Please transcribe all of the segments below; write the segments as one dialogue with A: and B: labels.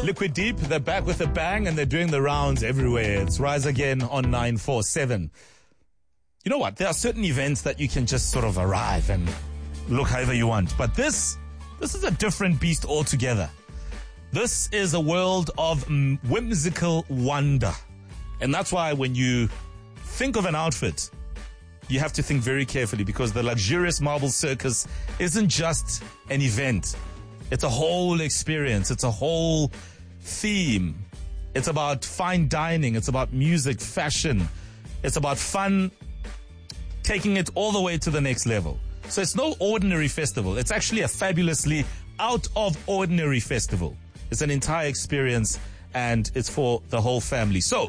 A: Liquid Deep, they're back with a bang and they're doing the rounds everywhere. It's Rise Again on 947. You know what? There are certain events that you can just sort of arrive and look however you want. But this is a different beast altogether. This is a world of whimsical wonder. And that's why when you think of an outfit, you have to think very carefully, because the Luxurious Marble Circus isn't just an event. It's a whole experience. It's a whole theme. It's about fine dining. It's about music, fashion. It's about fun, taking it all the way to the next level. So it's no ordinary festival. It's actually a fabulously out of ordinary festival. It's an entire experience, and it's for the whole family. So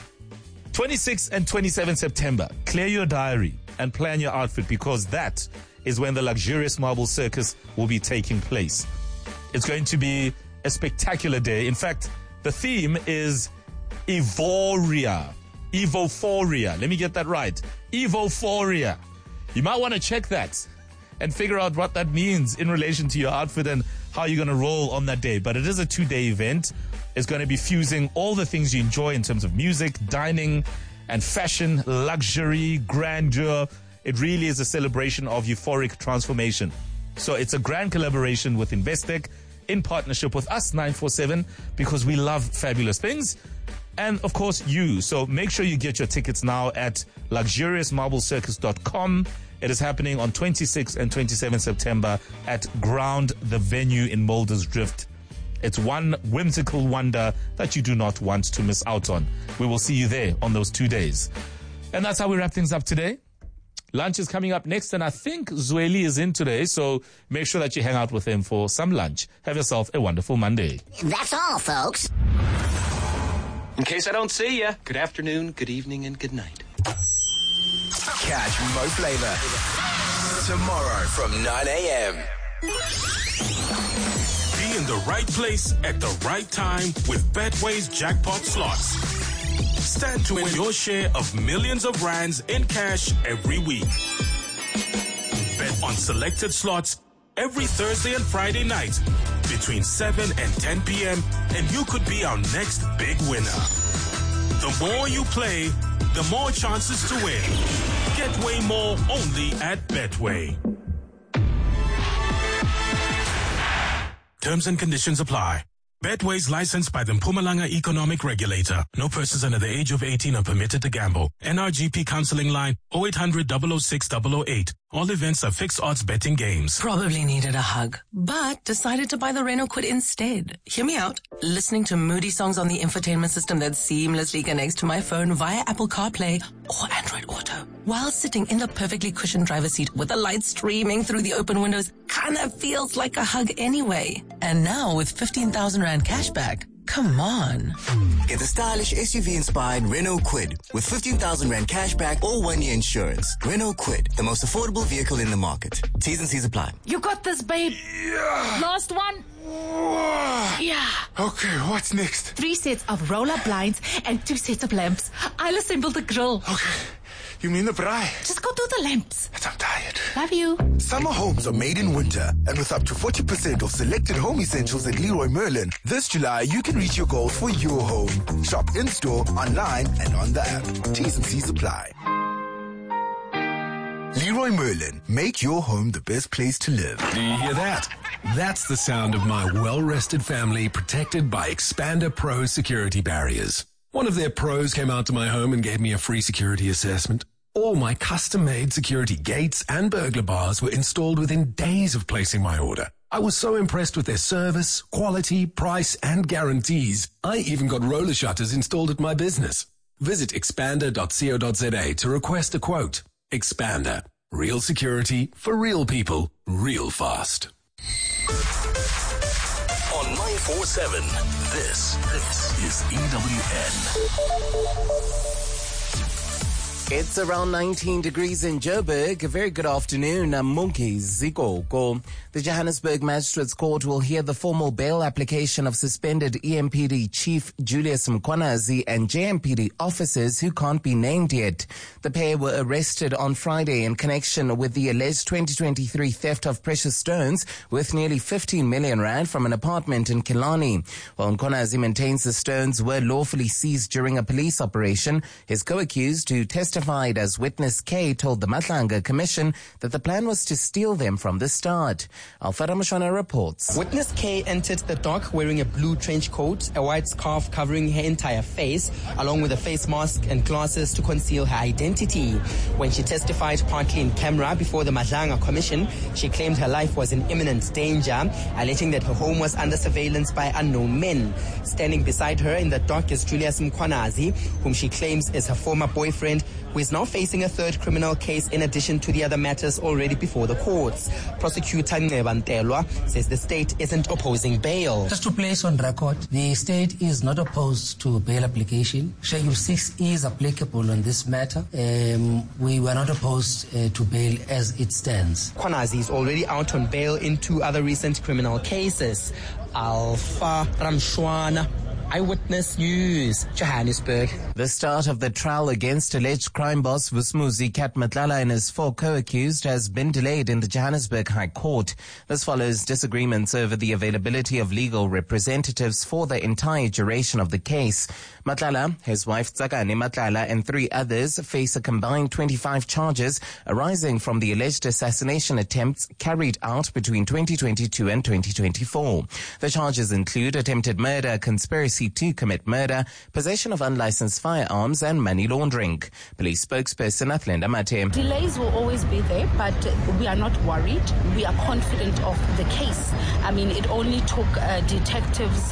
A: 26 and 27 September, clear your diary and plan your outfit, because that is when the Luxurious Marble Circus will be taking place. It's going to be a spectacular day. In fact, the theme is Evophoria. Evophoria. Let me get that right. Evophoria. You might want to check that and figure out what that means in relation to your outfit and how you're going to roll on that day. But it is a 2-day event. It's going to be fusing all the things you enjoy in terms of music, dining, and fashion, luxury, grandeur. It really is a celebration of euphoric transformation. So it's a grand collaboration with Investec in partnership with us, 947, because we love fabulous things. And, of course, you. So make sure you get your tickets now at luxuriousmarblecircus.com. It is happening on 26 and 27 September at Ground, the venue in Mulder's Drift. It's one whimsical wonder that you do not want to miss out on. We will see you there on those 2 days. And that's how we wrap things up today. Lunch is coming up next, and I think Zweli is in today, so make sure that you hang out with him for some lunch. Have yourself a wonderful Monday.
B: That's all, folks.
C: In case I don't see you, good afternoon, good evening, and good night.
D: Catch Mo Flavor tomorrow from 9 a.m.
E: Be in the right place at the right time with Betway's jackpot slots. Stand to win your share of millions of rands in cash every week. Bet on selected slots every Thursday and Friday night between 7 and 10 p.m. and you could be our next big winner. The more you play, the more chances to win. Get way more only at Betway. Terms and conditions apply. Betway's licensed by the Mpumalanga Economic Regulator. No persons under the age of 18 are permitted to gamble. NRGP counseling line 0800 006 008. All events are fixed odds betting games.
F: Probably needed a hug, but decided to buy the Renault Kwid instead. Hear me out. Listening to moody songs on the infotainment system that seamlessly connects to my phone via Apple CarPlay or Android Auto. While sitting in the perfectly cushioned driver's seat with the light streaming through the open windows, kinda feels like a hug anyway. And now with 15,000 Rand cashback. Come on.
D: Get the stylish SUV-inspired Renault Kwid with 15,000 Rand cashback or 1-year insurance. Renault Kwid, the most affordable vehicle in the market. T's and C's apply.
G: You got this, babe.
H: Yeah.
G: Last one. Yeah.
H: Okay, what's next?
G: 3 sets of roll-up blinds and 2 sets of lamps. I'll assemble the grill.
H: Okay. You mean the braai?
G: Just go do the lamps.
H: But I'm tired.
G: Love you.
H: Summer homes are made in winter, and with up to 40% of selected home essentials at Leroy Merlin, this July you can reach your goals for your home. Shop in-store, online, and on the app. T's and C's apply. Leroy Merlin, make your home the best place to live.
I: Do you hear that? That's the sound of my well-rested family protected by Expander Pro security barriers. One of their pros came out to my home and gave me a free security assessment. All my custom-made security gates and burglar bars were installed within days of placing my order. I was so impressed with their service, quality, price, and guarantees. I even got roller shutters installed at my business. Visit expander.co.za to request a quote. Expander. Real security for real people, real fast.
E: On 947, this is EWN.
B: It's around 19 degrees in Joburg. A very good afternoon. I'm Monkey Zikoko. The Johannesburg Magistrates Court will hear the formal bail application of suspended EMPD Chief Julius Mkhwanazi and JMPD officers who can't be named yet. The pair were arrested on Friday in connection with the alleged 2023 theft of precious stones worth nearly 15 million rand from an apartment in Killarney. While Mkhwanazi maintains the stones were lawfully seized during a police operation, his co-accused, who testified as witness K, told the Matlanga Commission that the plan was to steal them from the start. Alfara Mashwana reports.
J: Witness K entered the dock wearing a blue trench coat, a white scarf covering her entire face, along with a face mask and glasses to conceal her identity. When she testified partly in camera before the Matlanga Commission, she claimed her life was in imminent danger, alleging that her home was under surveillance by unknown men. Standing beside her in the dock is Julius Mkhwanazi, whom she claims is her former boyfriend, who is now facing a third criminal case in addition to the other matters already before the courts. Prosecutor Nceba Ntelwa says the state isn't opposing bail.
K: Just to place on record, the state is not opposed to bail application. Schedule 6 is applicable on this matter. We were not opposed to bail as it stands.
J: Mkhwanazi is already out on bail in 2 other recent criminal cases. Alpha Ramshwana, Eyewitness News, Johannesburg.
B: The start of the trial against alleged crime boss Vusumuzi Kat Matlala and his 4 co-accused has been delayed in the Johannesburg High Court. This follows disagreements over the availability of legal representatives for the entire duration of the case. Matlala, his wife Tsakani Matlala, and 3 others face a combined 25 charges arising from the alleged assassination attempts carried out between 2022 and 2024. The charges include attempted murder, conspiracy to commit murder, possession of unlicensed firearms, and money laundering. Police spokesperson Athlenda Mate.
L: Delays will always be there, but we are not worried. We are confident of the case. I mean, it only took detectives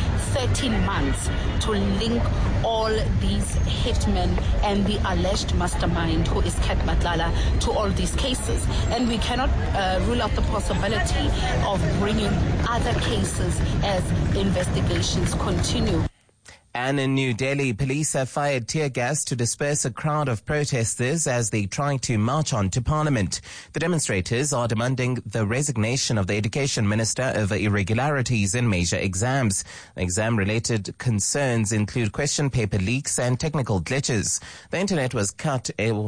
L: 13 months to link all these hitmen and the alleged mastermind, who is Kat Matlala, to all these cases. And we cannot rule out the possibility of bringing other cases as investigations continue.
B: And in New Delhi, police have fired tear gas to disperse a crowd of protesters as they try to march on to Parliament. The demonstrators are demanding the resignation of the Education Minister over irregularities in major exams. Exam-related concerns include question paper leaks and technical glitches. The internet was cut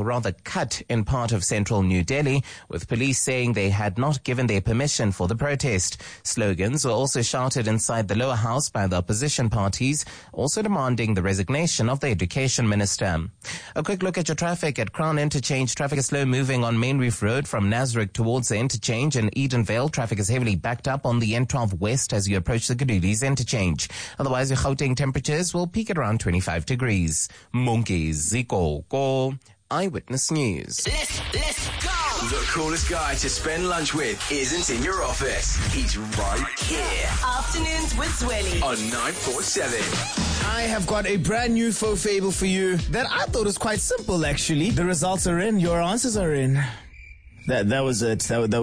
B: in part of central New Delhi, with police saying they had not given their permission for the protest. Slogans were also shouted inside the lower house by the opposition parties, also demanding the resignation of the Education Minister. A quick look at your traffic at Crown Interchange. Traffic is slow moving on Main Reef Road from Nasrec towards the interchange, and Edenvale traffic is heavily backed up on the N12 West as you approach the Gadulis interchange. Otherwise, your Gauteng temperatures will peak at around 25 degrees. Monkey Zikoko, Eyewitness News.
M: Let's go! The coolest guy to spend lunch with isn't in your office. He's right here.
N: Afternoons with Zweli
M: on 947.
O: I have got a brand new faux fable for you that I thought was quite simple, actually. The results are in. Your answers are in. That was it. That